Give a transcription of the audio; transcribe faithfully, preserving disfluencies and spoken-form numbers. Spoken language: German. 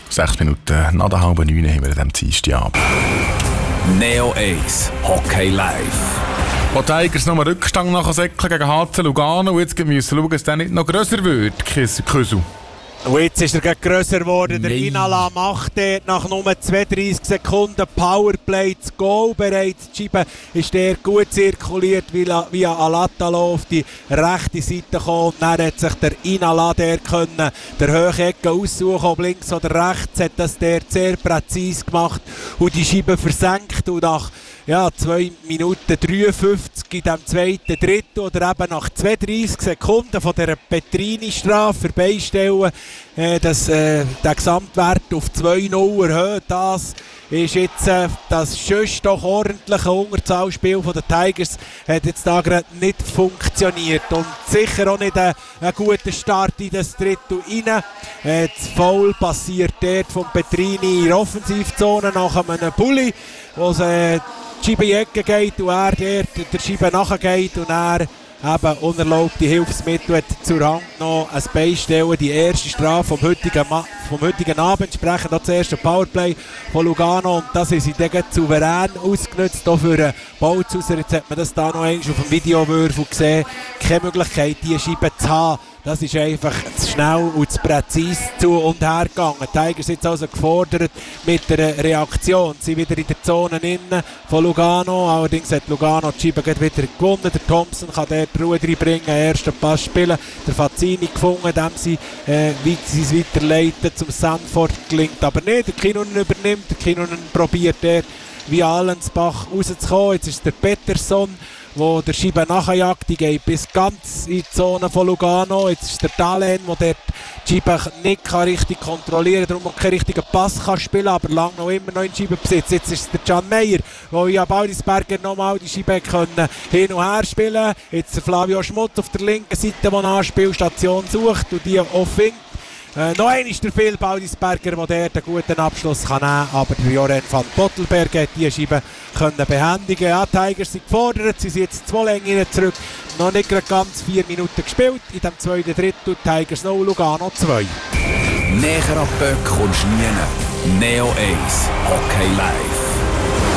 Sechs Minuten nach der halben neun haben wir an diesem Dienstagabend. Neo eins Hockey Live. Wo die Tigers noch einen Rückstand nach Säcklen gegen H C Lugano und jetzt müssen schauen, dass der nicht noch grösser wird, Küssel. Und jetzt ist er gleich grösser geworden. Der Inala macht dort nach nur zweiunddreißig Sekunden Powerplay zu Goal bereits. Die Scheibe ist der gut zirkuliert via, via Alatalo auf die rechte Seite gekommen. Und dann hat sich der Inala der können der Höchecke aussuchen, ob links oder rechts. Hat das der sehr präzise gemacht und die Scheibe versenkt. Und nach ja, zwei Minuten dreiundfünfzig in dem zweiten Drittel oder eben nach zweiunddreißig Sekunden von dieser Petrini-Strafe vorbeistellen, äh, dass äh, der Gesamtwert auf zwei null erhöht. Das ist jetzt äh, das sonst doch ordentliche Unterzahlspiel von den Tigers hat jetzt da gerade nicht funktioniert und sicher auch nicht ein, ein guter Start in das Drittel rein. Äh, das Foul passiert dort von Petrini in der Offensivzone nach einem Bulli, wo es äh, die Scheibe in die Ecke geht und er dort der Scheibe nachgeht und er eben unerlaubte Hilfsmittel hat zur Hand genommen, ein Bein stellen, die erste Strafe vom heutigen, Ma- vom heutigen Abend, entsprechend das erste Powerplay von Lugano und das ist sie dann souverän ausgenutzt, auch für einen Ballzusser. Jetzt hat man das da noch einmal auf dem Videowürfel gesehen, keine Möglichkeit, diese Scheibe zu haben. Das ist einfach zu schnell und zu präzise zu und her gegangen. Die Tigers sind jetzt also gefordert mit der Reaktion. Sie wieder in der Zone innen von Lugano. Allerdings hat Lugano die Scheibe wieder gewonnen. Der Thompson kann dort die Ruhe reinbringen, den ersten Pass spielen. Der Fazzini gefunden, dem sie äh, wie sie es weiterleiten zum Sanford. Gelingt aber nicht. Der Kinnunen übernimmt. Der Kinnunen probiert dort via Allensbach rauszukommen. Jetzt ist der Peterson, wo der Scheibe nachjagt, die geht bis ganz in die Zone von Lugano. Jetzt ist der Dalen, der die Scheibe nicht kann richtig kontrollieren kann, darum auch keinen richtigen Pass kann spielen, aber lang noch immer noch in Scheibenbesitz. Jetzt ist es der Can Meyer, der ja Baldisberger nochmal die Scheibe können hin und her spielen. Jetzt der Flavio Schmutt auf der linken Seite, der eine Anspielstation sucht und die auch findet. Äh, noch einmal ist der Phil Baldisberger, der dort einen guten Abschluss kann nehmen kann, aber der Joren van Pottelberg hat diese Scheibe können behändigen. Ja, die Tigers sind gefordert, sie sind jetzt zwei Längen zurück, noch nicht gerade ganz vier Minuten gespielt, in dem zweiten Drittel Tigers null, Lugano zwei. Näher an Böck kommst du nie. Neo eins Hockey Live.